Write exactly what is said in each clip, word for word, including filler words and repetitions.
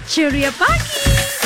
Ceria Pagi.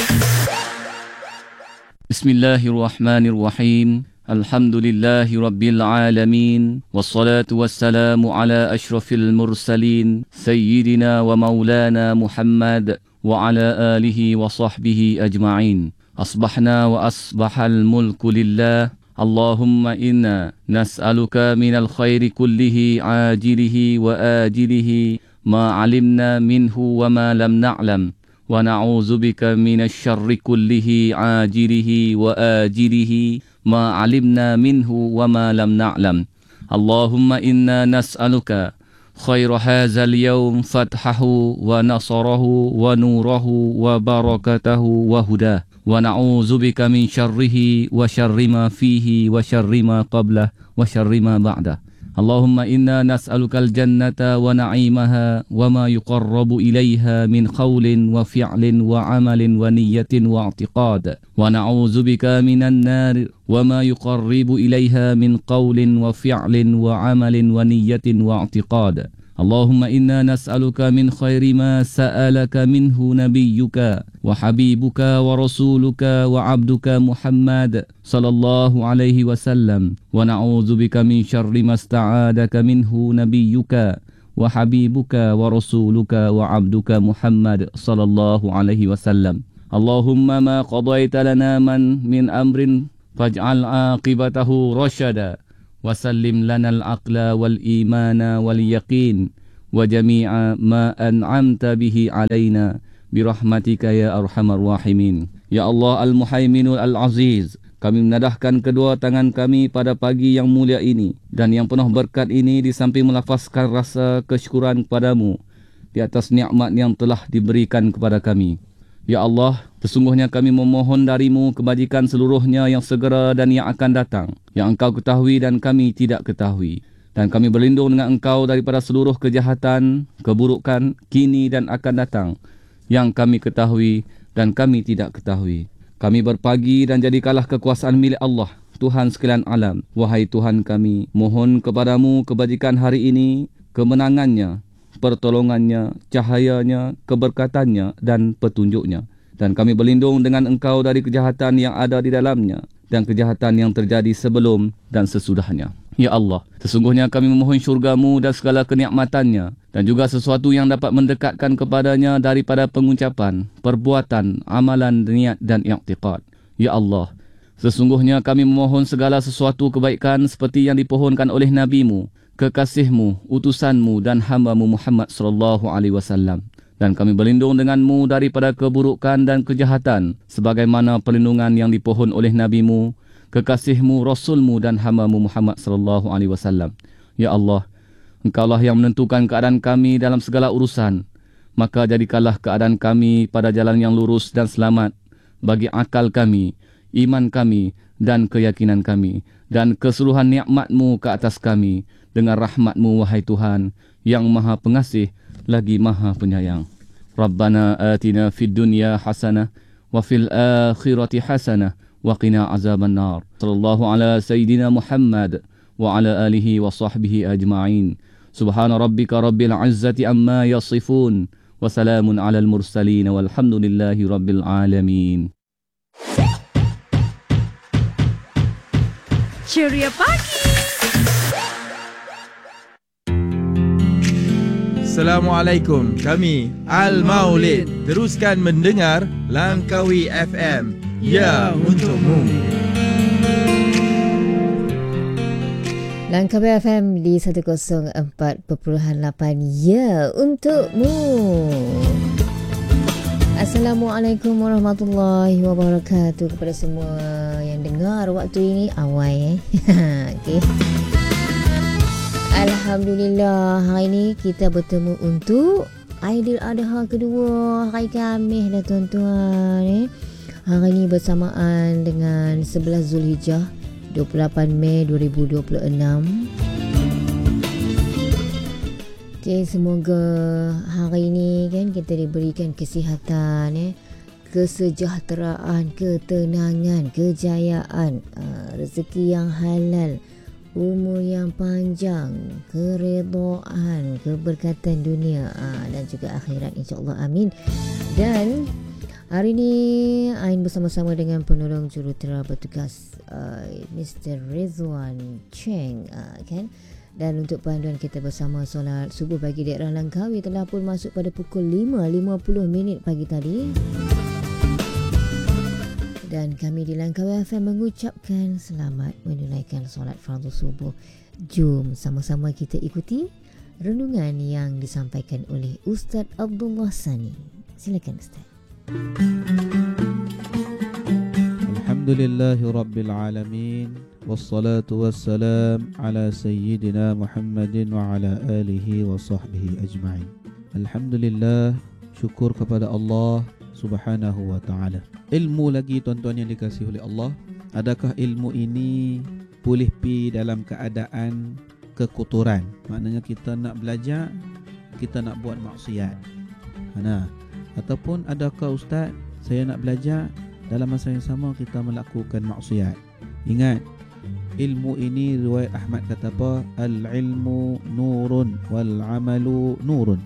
Bismillahirrahmanirrahim. Alhamdulillahi Rabbil Alamin. Wassalatu wassalamu ala ashrafil mursalin. Sayyidina wa maulana Muhammad. Wa ala alihi wa sahbihi ajma'in. Asbahna wa asbahal mulku lillah. Allahumma inna nas'aluka minal khairi kullihi ajilihi wa ajilihi ma alimna minhu wa ma lam na'lam. Wa na'udzu bika minasy syarri kullihi ajilihi wa ajilihi ma alimna minhu wa ma lam na'lam. Allahumma inna nas'aluka khaira hadzal yawm fathahu wa nasarahu wa nurahu wa barakatahu wa hudah. Wa na'udzu bika min syarrihi wa syarri ma fihi wa syarri ma qablah wa syarri ma ba'dah. Allahumma inna nas'alukal jannata wa na'imaha wa ma yuqarrabu ilaiha min qawlin wa fi'lin wa amalin wa niyyatin wa i'tiqad. Wa na'udzu bika minan nar wa ma yuqarribu ilaiha min qawlin wa fi'lin wa amalin wa niyyatin wa i'tiqad. Allahumma inna nas'aluka min khairi ma sa'alaka minhu nabiyyuka wa habibuka wa rasuluka wa abduka Muhammad sallallahu alaihi wasallam wa na'udzu bika min syarri ma sta'adaka minhu nabiyyuka wa habibuka wa rasuluka wa abduka Muhammad sallallahu alaihi wasallam. Allahumma ma qadaita lana man min amrin faj'al aqibatahu rasyada. Wasallim lanal aqla wal imana wal yaqin wa jami'a ma an'amta bihi alaina birahmatika ya arhamar rahimin. Ya Allah Al-Muhaiminul Al-Aziz, kami menadahkan kedua tangan kami pada pagi yang mulia ini dan yang penuh berkat ini di samping melafazkan rasa kesyukuran kepadamu di atas nikmat yang telah diberikan kepada kami. Ya Allah, sesungguhnya kami memohon darimu kebajikan seluruhnya yang segera dan yang akan datang, yang engkau ketahui dan kami tidak ketahui. Dan kami berlindung dengan engkau daripada seluruh kejahatan, keburukan, kini dan akan datang, yang kami ketahui dan kami tidak ketahui. Kami berpagi dan jadikanlah kekuasaan milik Allah, Tuhan sekalian alam. Wahai Tuhan kami, mohon kepadamu kebajikan hari ini, kemenangannya, pertolongannya, cahayanya, keberkatannya dan petunjuknya. Dan kami berlindung dengan engkau dari kejahatan yang ada di dalamnya dan kejahatan yang terjadi sebelum dan sesudahnya. Ya Allah, sesungguhnya kami memohon syurgamu dan segala kenikmatannya dan juga sesuatu yang dapat mendekatkan kepadanya daripada pengucapan, perbuatan, amalan, niat dan i'tiqad. Ya Allah, sesungguhnya kami memohon segala sesuatu kebaikan seperti yang dipohonkan oleh nabimu, kekasihmu, utusanmu dan hambamu Muhammad sallallahu alaihi wasallam. Dan kami berlindung denganmu daripada keburukan dan kejahatan sebagaimana perlindungan yang dipohon oleh nabimu, kekasihmu, rasulmu dan hambamu Muhammad sallallahu alaihi wasallam. Ya Allah, engkaulah yang menentukan keadaan kami dalam segala urusan. Maka jadikanlah keadaan kami pada jalan yang lurus dan selamat bagi akal kami, iman kami dan keyakinan kami, dan keseluruhan nikmat-Mu ke atas kami dengan rahmat-Mu wahai Tuhan yang Maha Pengasih lagi Maha Penyayang. Rabbana atina fid dunya hasanah wa fil akhirati hasanah wa qina azaban nar. Sallallahu ala sayyidina Muhammad wa ala alihi wa sahbihi ajma'in. Subhana rabbika rabbil izzati amma yasifun wa salamun alal mursalin walhamdulillahi rabbil alamin. Ceria Pagi. Assalamualaikum, kami Al-Maulid. Teruskan mendengar Langkawi F M. Ya, untukmu. Langkawi F M di seratus empat perpuluhan lapan. Ya, untukmu. Assalamualaikum warahmatullahi wabarakatuh kepada semua yang dengar waktu ini awal eh. Okey. Alhamdulillah, hari ini kita bertemu untuk Aidiladha kedua, hari Khamis dah tuan-tuan eh. Hari ini bersamaan dengan sebelas Zulhijjah dua puluh lapan Mei dua ribu dua puluh enam. Okay, semoga hari ini kan kita diberikan kesihatan eh, kesejahteraan, ketenangan, kejayaan, uh, rezeki yang halal umur yang panjang, keredaan, keberkatan dunia aa, dan juga akhirat, insya-Allah, amin. Dan hari ini Ain bersama-sama dengan penolong jurutera bertugas uh, Mister Rizwan Cheng, uh, kan. Dan untuk panduan kita bersama solat subuh bagi daerah Langkawi telah pun masuk pada pukul lima lima puluh minit pagi tadi. Dan kami di Langkawi F M mengucapkan selamat menunaikan solat fardu subuh. Jom sama-sama kita ikuti renungan yang disampaikan oleh Ustaz Abdullah Sani. Silakan Ustaz. Alhamdulillahirabbil alamin wassalatu wassalam ala sayyidina Muhammadin wa ala alihi wa sahbihi ajma'in. Alhamdulillah, syukur kepada Allah Subhanahu wa ta'ala. Ilmu lagi tuan-tuan yang dikasihi oleh Allah. Adakah ilmu ini boleh pi dalam keadaan kekotoran? Maknanya kita nak belajar, kita nak buat maksiat. Mana? Ataupun adakah ustaz, saya nak belajar, dalam masa yang sama kita melakukan maksiat? Ingat, ilmu ini riwayat Ahmad kata apa? Al-ilmu nurun wal amalu nurun.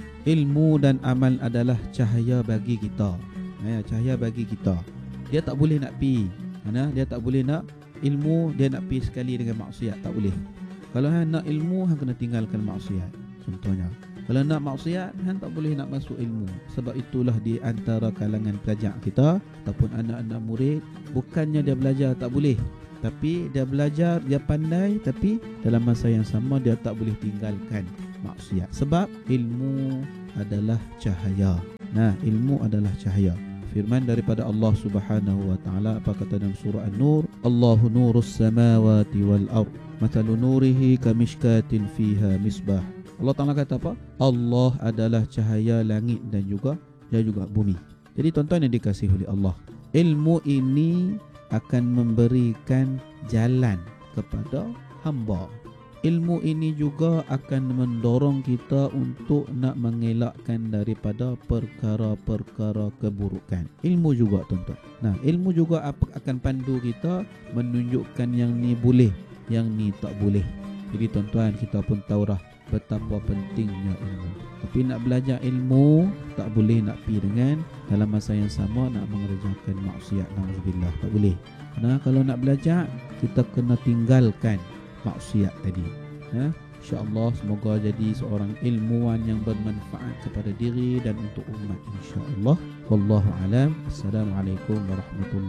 Ilmu dan amal adalah cahaya bagi kita. Ya, cahaya bagi kita. Dia tak boleh nak pi. Mana? Dia tak boleh nak ilmu, dia nak pi sekali dengan maksiat, tak boleh. Kalau hang nak ilmu, hang kena tinggalkan maksiat. Contohnya, kalau nak maksiat, hang tak boleh nak masuk ilmu. Sebab itulah di antara kalangan pelajar kita ataupun anak-anak murid, bukannya dia belajar tak boleh, tapi dia belajar, dia pandai, tapi dalam masa yang sama dia tak boleh tinggalkan maksiat. Sebab ilmu adalah cahaya. Nah, ilmu adalah cahaya. Firman daripada Allah Subhanahu wa taala, apa kata dalam surah An-Nur? Allahu nurus samawati wal ard, mathalu nurihi kamishkatin fiha misbah. Allah Taala kata apa? Allah adalah cahaya langit dan juga dan juga bumi. Jadi tuan-tuan yang dikasihi oleh Allah, ilmu ini akan memberikan jalan kepada hamba. Ilmu ini juga akan mendorong kita untuk nak mengelakkan daripada perkara-perkara keburukan. Ilmu juga tuan-tuan. Nah, ilmu juga akan pandu kita menunjukkan yang ni boleh, yang ni tak boleh. Jadi tuan-tuan, kita pun tahu dah betapa pentingnya ilmu. Tapi nak belajar ilmu, tak boleh nak pi dengan dalam masa yang sama nak mengerjakan maksiat. Nauzubillah, tak boleh. Nah, kalau nak belajar, kita kena tinggalkan maksiat tadi. Ya, insya-Allah semoga jadi seorang ilmuwan yang bermanfaat kepada diri dan untuk umat, insya-Allah. Wallahu alam. Assalamualaikum warahmatullahi